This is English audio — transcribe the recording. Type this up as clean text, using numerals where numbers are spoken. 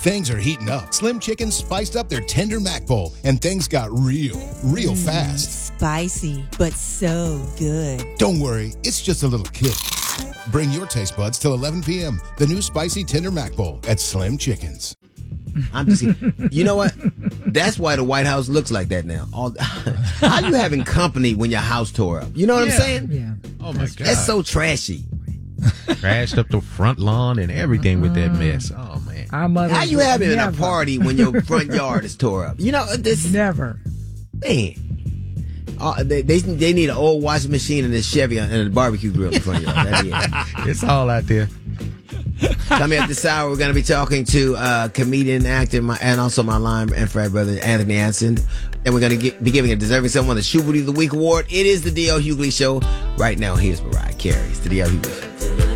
Things are heating up. Slim Chickens spiced up their tender mac bowl, and things got real fast. Spicy, but so good. Don't worry, it's just a little kick. Bring your taste buds till 11 p.m. The new spicy tender mac bowl at Slim Chickens. I'm just, you know what? That's why the White House looks like that now. How you having company when your house tore up? You know what I'm saying? Yeah. Oh my God. That's so trashy. Trashed up the front lawn and everything with that mess. Oh man. Our mothers How you would having a never. party when your front yard is tore up? You know, this, Never. man. They need an old washing machine and a Chevy and a barbecue grill in the front yard. That's it. It's all out there. Coming up this hour, we're going to be talking to comedian, actor, and also my line and frat brother, Anthony Anson. And we're going to be giving a deserving someone the Shoe Booty of the Week award. It is the D.L. Hughley Show. Right now, here's Mariah Carey. It's the D.L. Hughley Show.